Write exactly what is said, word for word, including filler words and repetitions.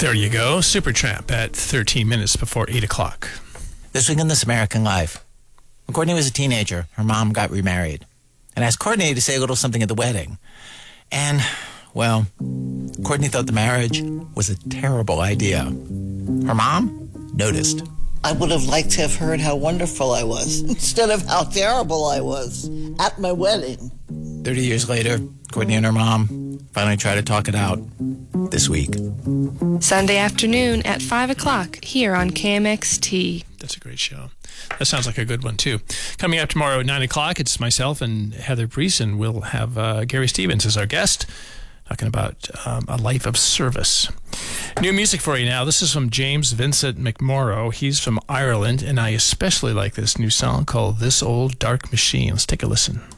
There you go. Supertramp at thirteen minutes before eight o'clock. This week in This American Life. When Courtney was a teenager, her mom got remarried and asked Courtney to say a little something at the wedding. And, well, Courtney thought the marriage was a terrible idea. Her mom noticed. I would have liked to have heard how wonderful I was instead of how terrible I was at my wedding. Thirty years later, Courtney and her mom finally tried to talk it out this week. Sunday afternoon at five o'clock here on K M X T. That's a great show. That sounds like a good one, too. Coming up tomorrow at nine o'clock, it's myself and Heather Priest, and we'll have uh, Gary Stevens as our guest, talking about um, a life of service. New music for you now. This is from James Vincent McMorrow. He's from Ireland, and I especially like this new song called This Old Dark Machine. Let's take a listen.